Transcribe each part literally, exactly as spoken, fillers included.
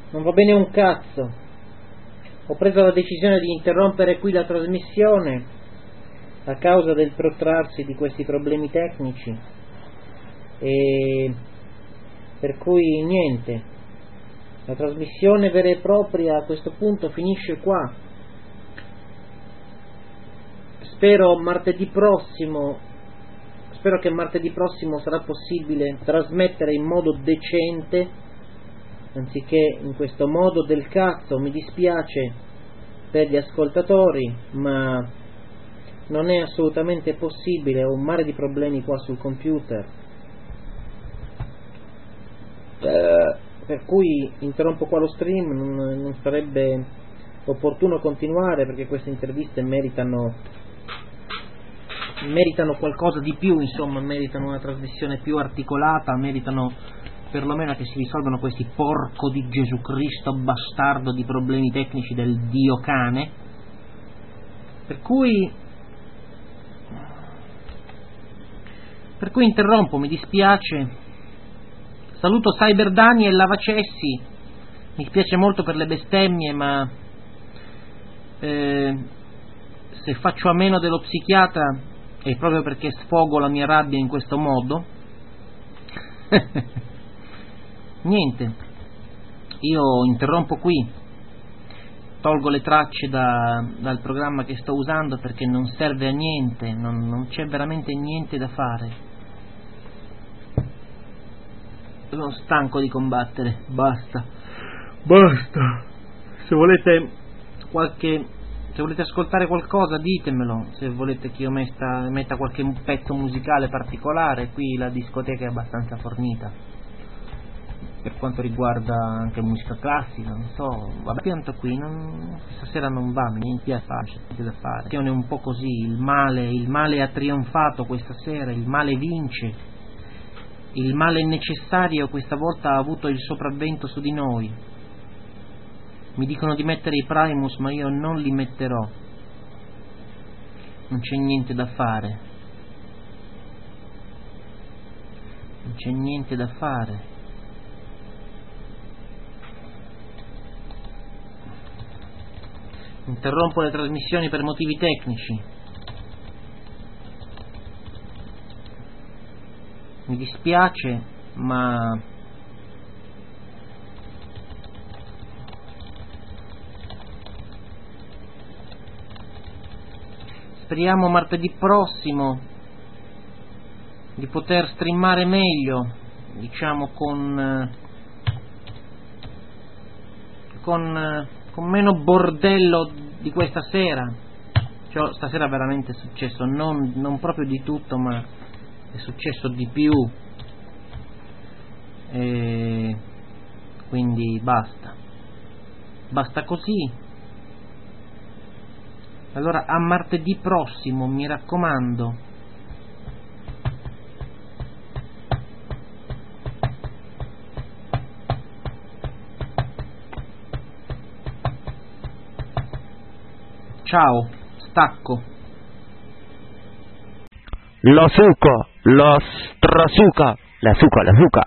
non va bene un cazzo. Ho preso la decisione di interrompere qui la trasmissione a causa del protrarsi di questi problemi tecnici, e per cui niente, la trasmissione vera e propria a questo punto finisce qua. Spero martedì prossimo spero che martedì prossimo sarà possibile trasmettere in modo decente anziché in questo modo del cazzo. Mi dispiace per gli ascoltatori, ma non è assolutamente possibile. Ho un mare di problemi qua sul computer, eh, per cui interrompo qua lo stream. Non, non sarebbe opportuno continuare, perché queste interviste meritano meritano qualcosa di più, insomma, meritano una trasmissione più articolata, meritano perlomeno che si risolvano questi porco di Gesù Cristo bastardo di problemi tecnici del dio cane. Per cui per cui interrompo, mi dispiace. Saluto Cyber Dani e Lavacessi. Mi spiace molto per le bestemmie, ma eh, se faccio a meno dello psichiatra è proprio perché sfogo la mia rabbia in questo modo. Niente, io interrompo qui, tolgo le tracce da, dal programma che sto usando perché non serve a niente, non, non c'è veramente niente da fare. Sono stanco di combattere, basta, basta. Se volete qualche, se volete ascoltare qualcosa ditemelo, se volete che io metta, metta qualche pezzo musicale particolare. Qui la discoteca è abbastanza fornita per quanto riguarda anche musica classica, non so, vabbè, pianto qui, non, stasera non va, niente da fare, niente da fare. È un po' così, il male, il male ha trionfato questa sera, il male vince, il male necessario questa volta ha avuto il sopravvento su di noi. Mi dicono di mettere i Primus, ma io non li metterò, non c'è niente da fare, non c'è niente da fare. Interrompo le trasmissioni per motivi tecnici. Mi dispiace, ma speriamo martedì prossimo di poter streamare meglio, diciamo con con con meno bordello di questa sera. Cioè, stasera veramente è successo non, non proprio di tutto, ma è successo di più, e quindi basta basta così. Allora a martedì prossimo, mi raccomando. Ciao, stacco. La suca, la strasuca, la suca, la suca.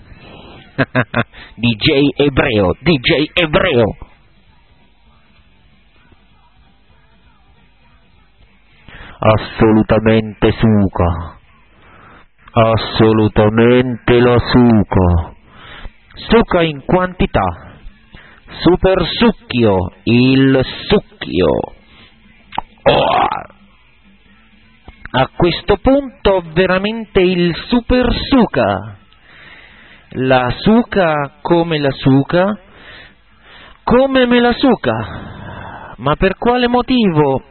D J Ebreo, D J Ebreo. Assolutamente suca. Assolutamente la suca. Suca in quantità. Super succhio, il succhio. Oh. A questo punto veramente il super suca. La suca come la suca, come me la suca. Ma per quale motivo?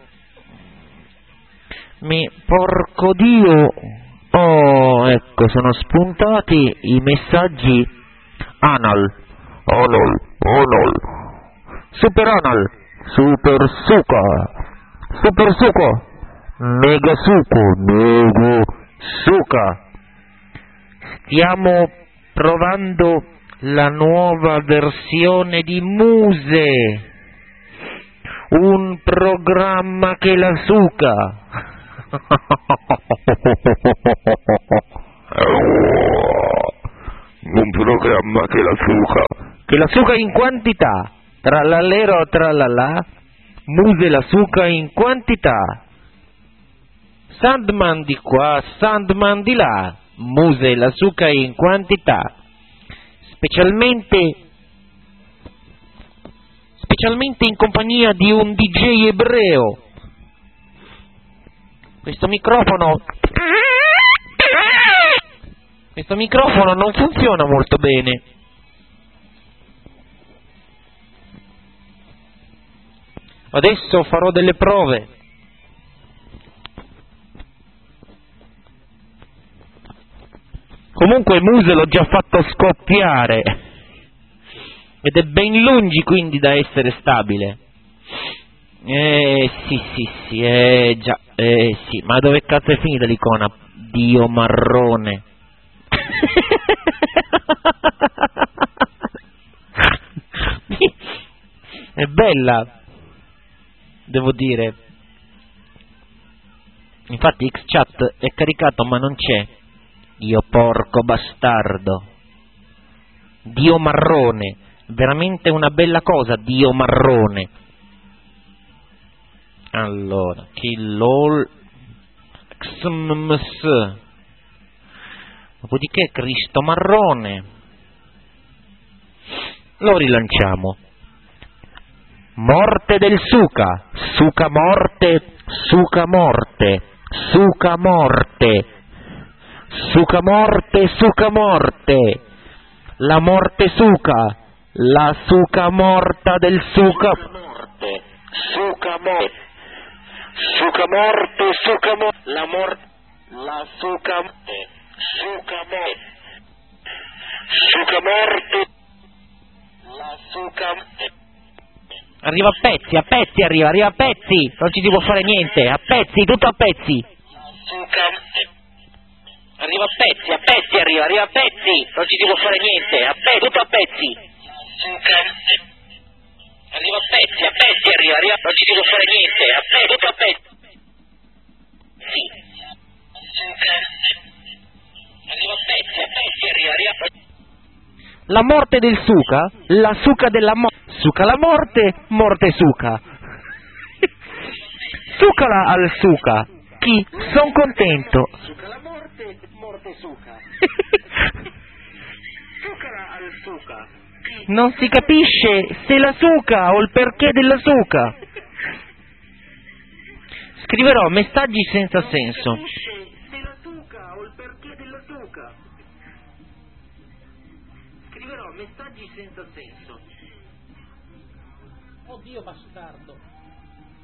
Mi porco Dio. Oh, ecco, sono spuntati i messaggi anal. Anal, anal. Super anal, super suca. Super suco, mega suco, mega suca. Stiamo provando la nuova versione di Muse, un programma che la suca. Un programma che la suca, che la suca in quantità, trallallero trallallà, Muse la suca in quantità. Sandman di qua, Sandman di là, Muse la suca in quantità. Specialmente, specialmente in compagnia di un D J ebreo. Questo microfono, questo microfono non funziona molto bene. Adesso farò delle prove. Comunque Muse l'ho già fatto scoppiare ed è ben lungi quindi da essere stabile. Eh sì sì sì, eh già, eh sì, ma dove cazzo è finita l'icona? Dio marrone. È bella, devo dire. Infatti Xchat è caricato ma non c'è. Dio porco bastardo. Dio marrone. Veramente una bella cosa, Dio marrone. Allora, Killol Xms. Dopodiché Cristo marrone. Lo rilanciamo. Morte del Suca. Suca morte. Suca morte. Suca morte. Suca morte. Suca morte. La morte Suca. La suca morta del Suca. Morte. Suca morte. Suca morte. Suca morte. La morte. La suca morte. Suca morte. Suca morte. La suca morte. Arriva a pezzi, a pezzi arriva, arriva a pezzi, non ci si può fare niente, a pezzi, tutto a pezzi. Arriva a pezzi, a pezzi arriva, arriva a pezzi, non ci si può fare niente, a pezzi, tutto a pezzi. Arriva a pezzi, a pezzi arriva, arriva, non ci si può fare niente, a pezzi, tutto a pezzi. Sì. Arriva a pezzi, a pezzi arriva, arriva. La morte del Suca, la suca della morte. Suca la morte, morte Suca. Sucala al Suca. Chi? Son contento. Suca la morte, morte Suca. Sucala al Suca. Non si capisce se la suca o il perché della suca. Scriverò messaggi senza senso. Se la suca o il perché della suca. Scriverò messaggi senza senso. Oddio bastardo.